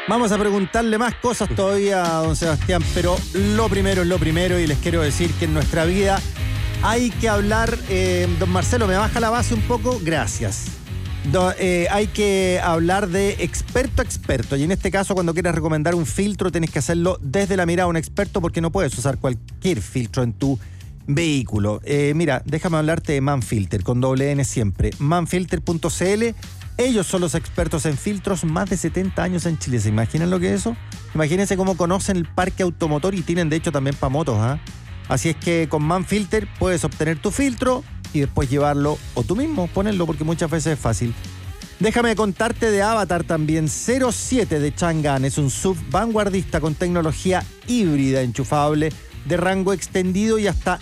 Vamos a preguntarle más cosas todavía a don Sebastián, pero lo primero es lo primero y les quiero decir que en nuestra vida hay que hablar, don Marcelo, ¿me baja la base un poco? Gracias. Hay que hablar de experto a experto y en este caso cuando quieras recomendar un filtro tienes que hacerlo desde la mirada de un experto porque no puedes usar cualquier filtro en tu vehículo. Mira, déjame hablarte de Manfilter con doble N siempre, manfilter.cl. Ellos son los expertos en filtros, más de 70 años en Chile. ¿Se imaginan lo que es eso? Imagínense cómo conocen el parque automotor y tienen de hecho también para motos, ¿ah? Así es que con Manfilter puedes obtener tu filtro y después llevarlo o tú mismo ponerlo porque muchas veces es fácil. Déjame contarte de Avatar también. 07 de Chang'an es un SUV vanguardista con tecnología híbrida enchufable de rango extendido y hasta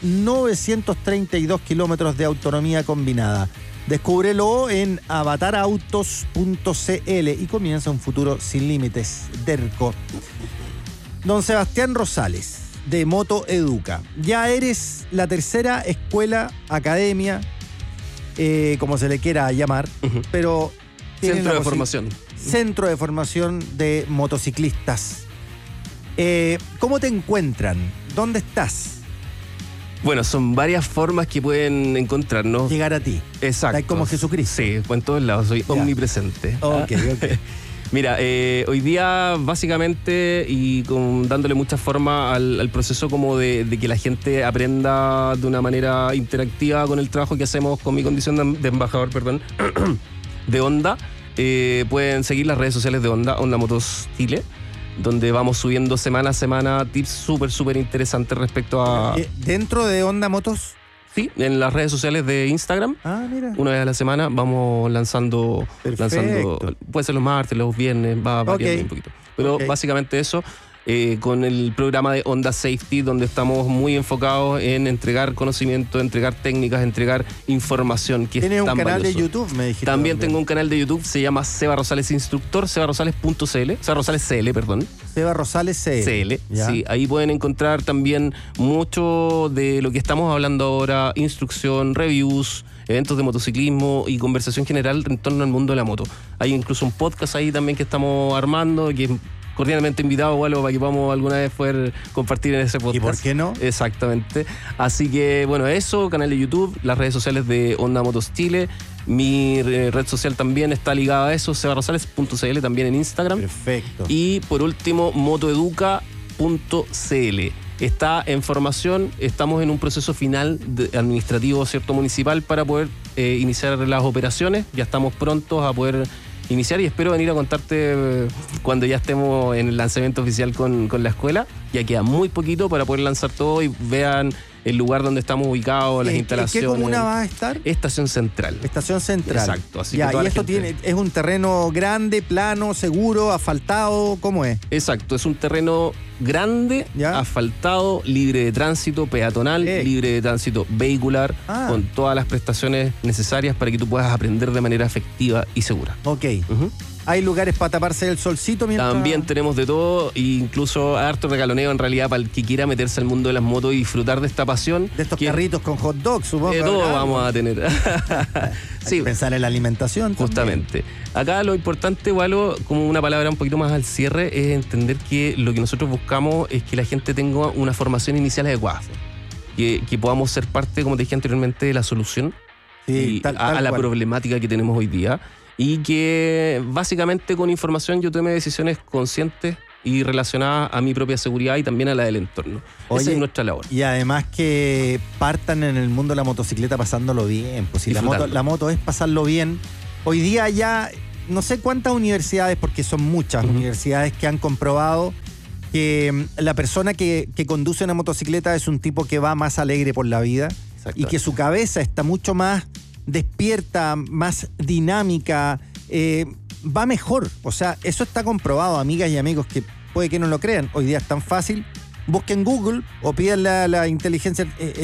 932 kilómetros de autonomía combinada. Descúbrelo en avatarautos.cl y comienza un futuro sin límites. Derco. Don Sebastián Rosales, de Moto Educa. Ya eres la tercera escuela, academia, como se le quiera llamar, pero... Centro de formación. Centro de formación de motociclistas. ¿Cómo te encuentran? ¿Dónde estás? Bueno, son varias formas que pueden encontrarnos. Llegar a ti. Exacto. Estás como Jesucristo. Sí, pues en todos lados, soy omnipresente. Ok. Mira, hoy día básicamente y dándole mucha forma al proceso como de que la gente aprenda de una manera interactiva con el trabajo que hacemos con mi condición de embajador, de Honda, pueden seguir las redes sociales de Honda Motos Chile, donde vamos subiendo semana a semana tips súper interesantes respecto a... ¿Dentro de Honda Motos? Sí, en las redes sociales de Instagram. Ah, mira. Una vez a la semana vamos lanzando, puede ser los martes, los viernes, va variando un poquito. Pero básicamente eso, con el programa de Honda Safety, donde estamos muy enfocados en entregar conocimiento, entregar técnicas, entregar información que es tan valioso. Tienes un canal de YouTube, me dijiste. También tengo un canal de YouTube, se llama Seba Rosales Instructor, sebarosales.cl, Seba Rosales CL, perdón. Seba Rosales CL. Sí, ahí pueden encontrar también mucho de lo que estamos hablando ahora, instrucción, reviews, eventos de motociclismo y conversación general en torno al mundo de la moto. Hay incluso un podcast ahí también que estamos armando, que cordialmente invitado o algo para que podamos alguna vez poder compartir en ese podcast. ¿Y por qué no? Exactamente. Así que, bueno, eso, canal de YouTube, las redes sociales de Honda Motos Chile. Mi red social también está ligada a eso, sebarosales.cl, también en Instagram. Perfecto. Y por último, motoeduca.cl. Está en formación, estamos en un proceso final administrativo, ¿cierto?, municipal para poder iniciar las operaciones. Ya estamos prontos a poder iniciar y espero venir a contarte cuando ya estemos en el lanzamiento oficial con la escuela. Ya queda muy poquito para poder lanzar todo y vean el lugar donde estamos ubicados, las instalaciones. ¿En qué comuna va a estar? Estación Central. Estación Central. Exacto. Así ya, que y esto es un terreno grande, plano, seguro, asfaltado, ¿cómo es? Exacto, es un terreno grande, asfaltado, libre de tránsito peatonal, libre de tránsito vehicular, con todas las prestaciones necesarias para que tú puedas aprender de manera efectiva y segura. Ok. ¿Hay lugares para taparse el solcito mientras...? También tenemos de todo, incluso harto regaloneo en realidad para el que quiera meterse al mundo de las motos y disfrutar de esta pasión. De estos carritos con hot dogs, supongo. De todo vamos a tener. Sí. Pensar en la alimentación justamente. Acá lo importante, Walo, como una palabra un poquito más al cierre, es entender que lo que nosotros buscamos es que la gente tenga una formación inicial adecuada. Que podamos ser parte, como te dije anteriormente, de la solución a la problemática que tenemos hoy día. Y que básicamente con información yo tome decisiones conscientes y relacionadas a mi propia seguridad y también a la del entorno. Esa es nuestra labor. Y además que partan en el mundo de la motocicleta pasándolo bien. Pues si la moto es pasarlo bien. Hoy día ya no sé cuántas universidades, porque son muchas universidades que han comprobado que la persona que conduce una motocicleta es un tipo que va más alegre por la vida y que su cabeza está mucho más despierta, más dinámica, va mejor. O sea, eso está comprobado, amigas y amigos que puede que no lo crean. Hoy día es tan fácil. Busquen Google o pidan la inteligencia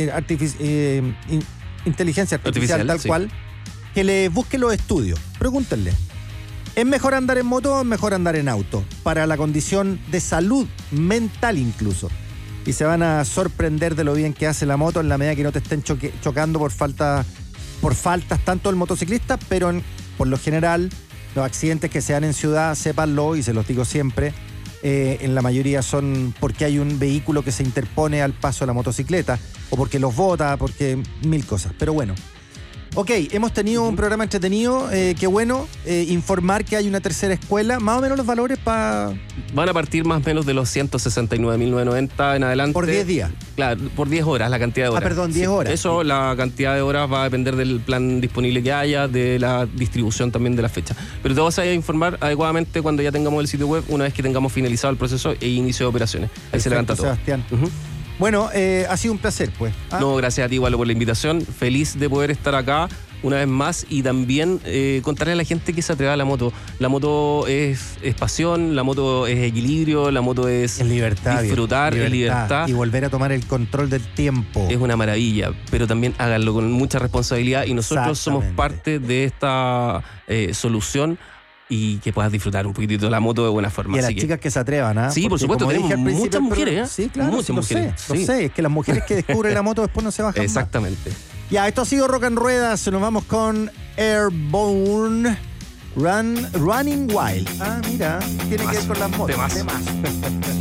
artificial tal cual, que les busque los estudios. Pregúntenle. ¿Es mejor andar en moto o es mejor andar en auto? Para la condición de salud mental incluso. Y se van a sorprender de lo bien que hace la moto en la medida que no te estén chocando por faltas tanto del motociclista, pero por lo general Los accidentes que se dan en ciudad, sépanlo, y se los digo siempre, en la mayoría son porque hay un vehículo que se interpone al paso de la motocicleta, o porque los bota, porque mil cosas. Pero bueno. Ok, hemos tenido un programa entretenido, qué bueno, informar que hay una tercera escuela, más o menos los valores para... Van a partir más o menos de los 169.990 en adelante. Por 10 días. Claro, por 10 horas, la cantidad de horas. Perdón, 10 horas. Eso, la cantidad de horas va a depender del plan disponible que haya, de la distribución también de la fecha. Pero te vas a informar adecuadamente cuando ya tengamos el sitio web, una vez que tengamos finalizado el proceso e inicio de operaciones. Ahí Perfecto, se levanta todo. Sebastián. Bueno, ha sido un placer, pues. No, gracias a ti, Walo, por la invitación. Feliz de poder estar acá una vez más y también contarle a la gente que se atreva a la moto. La moto es pasión, la moto es equilibrio, la moto es libertad, disfrutar, es libertad. Y volver a tomar el control del tiempo. Es una maravilla, pero también háganlo con mucha responsabilidad y nosotros somos parte de esta solución y que puedas disfrutar un poquitito de la moto de buena forma. Y a las chicas que se atrevan, ¿ah? Sí, por supuesto, tenemos muchas mujeres, Sí, claro, muchas mujeres. Lo sé, es que las mujeres que descubren la moto después no se bajan. Exactamente. Más. Ya, esto ha sido Rock and Ruedas, nos vamos con Airborne Running Wild. Ah, mira, tiene que ver con las motos. Temazo.